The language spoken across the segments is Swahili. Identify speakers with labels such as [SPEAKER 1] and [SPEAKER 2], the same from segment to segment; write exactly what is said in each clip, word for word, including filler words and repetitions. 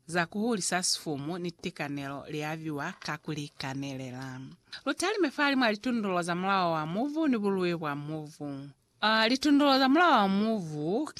[SPEAKER 1] za kuhulisa sifumu ni tikanelo liaviwa kakulikanelela. Lutali mefali mwa litundulo za mlawa wa muvu ni buluwe wa muvu. Uh, litundulo za mlawa wa muvu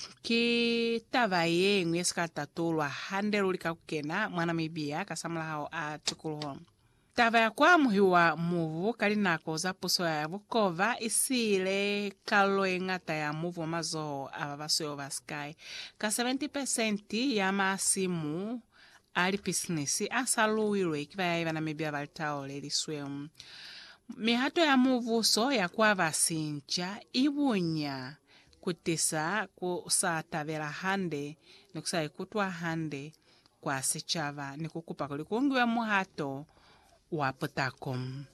[SPEAKER 1] ki tava yengu yeskatatulwa hande lulika kukena mwana mibia kasamla hao atukuluho. Tava ya kwa muhiwa muvu kali nako za puso ya vukova isile kalo engata ya muvu mazo ababasuyo vaskai. Ka seventy percent ya masimu ali business asaluwilwe kiva ya iva na mibia valitaole liswemu. Mihato ya muvuso ya kwa vasincha ibunya kutisa kusatavela hande ni kusai kutwa hande kwa sichava ni kukupa kulikungiwe muhato waputako.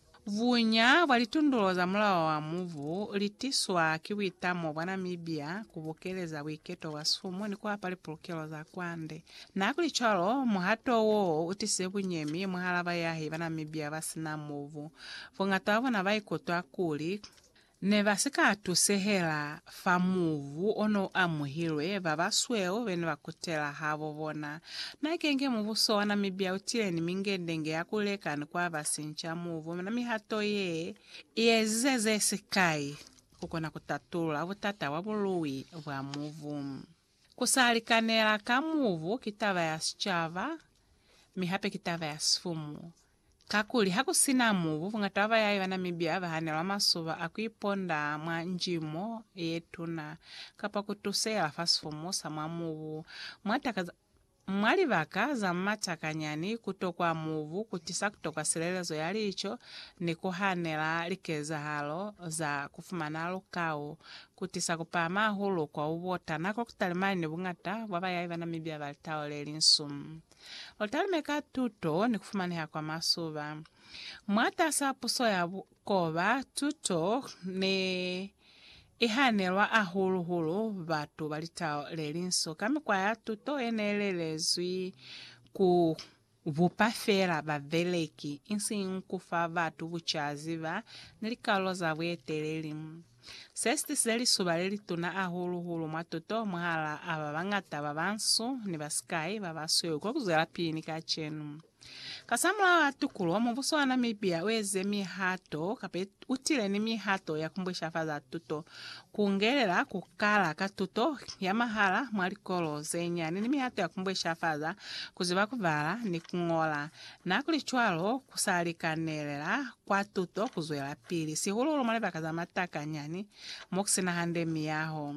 [SPEAKER 1] Vunya walitundulo za mlawa wa muvu litiswa kiwitamo wana mibia kubukeleza wiketo wa sumu ni kwa pali pulukelo za kwande. Na kulichalo muhato wo utise bunyemi muhalava yahi wana mibia vasina muvu. Fungatawa na vaikotwa kuli ne vasika atusehela fa muvu ono amuhilwe vavasweo vene vakutela havo vona. Na ikenge muvu so wana mibia utile ni mingendenge ya kuleka ni kwa vasincha muvu. Na mihato ye yezeze sikai kukona kutatula vutata wabuluwi wa muvu. Kusalikanela ka muvu kitava ya sichava mihape kitava ya sifumu. Kakuli hakusina muvu fungatava ya iwa na mibia vahanelwa masuva akuiponda mwa njimo yetuna kapa kutusela fasifumu sama muvu. Mwataka mwali vaka za matakanyani kutokwa muvu kutisa kutokwa silelezo yali icho ni kuhanela likeza halo za kufumana lukao kutisa kupama hulu kwa uwota nako kutalimani ni bungata wava ya iwa na mibia valitaole linsumu. Oltalimeka tuto ni kufumaniha kwa masuva. Mwata sapuso ya kova tuto ni ihanelwa ahulu hulu vatu valita lelinso. Kami kwa ya tuto enelelezwi ku vupafera vaveleki. Insi nkufa vatu vuchaziva nilikaloza vwetelelimu. Sesti seli subaleli tuna ahulu hulu mwatoto muhala aba bangata babansu ni baskai babasuyo kwa kuzela pini kachenu. Kasamla watukulu wa muvuso wana mibia weze mihato kape utile ni mihato ya kumbwisha faza tuto kungelela kukala katuto ya mahala mwalikolo zenyani ni mihato ya kumbwisha faza kuziba kuvala ni kungola na kulichwalo kusalikanela kwa tuto kuzwela pili si hulu hulu mwaleva kaza mataka nyani mokusina hande miyaho.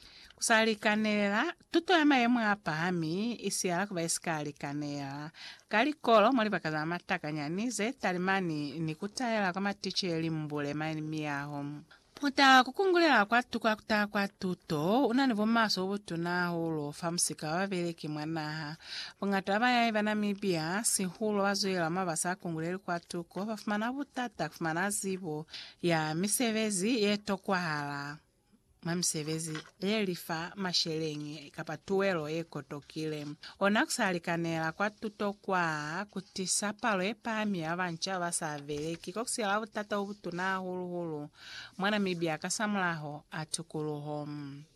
[SPEAKER 1] Kusalikanela tuto ya mayemu hapa hami isi ala kuwa isikalikanela. Kalikolo mwali bakaza mataka nyani ze talimani ni kutayela kwa maticheli mbule maini miyaho. Puta kukungulela kwa tuko kutaka kwa tuto unanivu maso ubutu na hulu famsika waveleki mwanaha. Pungataba ya iva na mibia si hulu wazuela mabasa kunguleli kwa tuko wafumana butata kufumana zibo ya misevezi yeto kwa hala. Mamsevezi elifa mashelengi kapatuwelo eko tokile. Ona kusalikanela kwa tuto kwa kutisa palo epami avancha vasaveleki. Kokusila utata ubutu na hulu hulu. Mwana mibia kasamlaho atukuluho.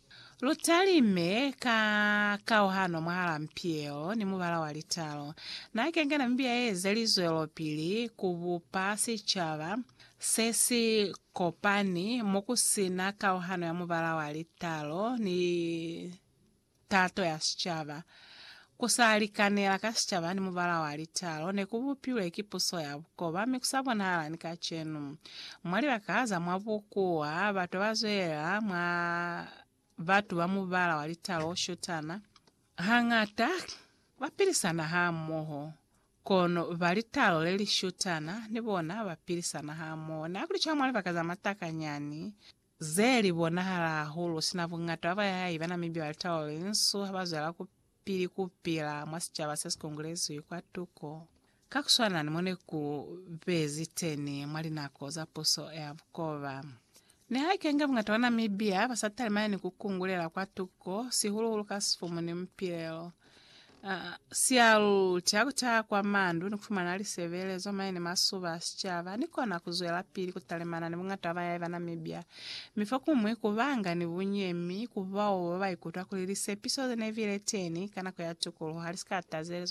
[SPEAKER 1] Lutalime ka kauhano mahala mpieo ni muvala walitalo. Na ikenge na mbia eze lizuelo pili kubupasi chava. Sesi kopani mokusina kauhano ya muvala walitalo ni tato ya sichava. Kusalikanela ka sichava ni muvala walitalo ne kubupiwe kipuso ya bukoba mikusabona hala nikachenu. Mwali wakaza mwabukuwa batu wazoela mwa vatu wa muvala walitalo oshutana. Hangata wapilisana hamoho. Kono valitalo leli shutana nibona wapilisana hamoho. Na kulichwa mwali wakaza mataka nyani. Zeli bona hala hulu sinavungata wava ya ivana mibi walitalo linsu. Wazoela kupili kupila mwasichava sesi kongresu yukwa tuko. Kakuswana nimone kubezi teni mwali nakoza puso ya vukova. Ni haikenga mngatawana mibia basatali mayani kukungulela kwa tuko si hulu hulu kasifumu ni mpileo. Uh, sialu tiago tia kwa mandu ni kufuma nali sevele zo mayani masuba sichava niko na kuzuela pili kutalemana ni mngatawa ya ivana mibia. Mifoku mwe kuvanga ni unyemi kuvao wabai kutua kulilise episode na vile teni kana kwa ya tuko haliska atazele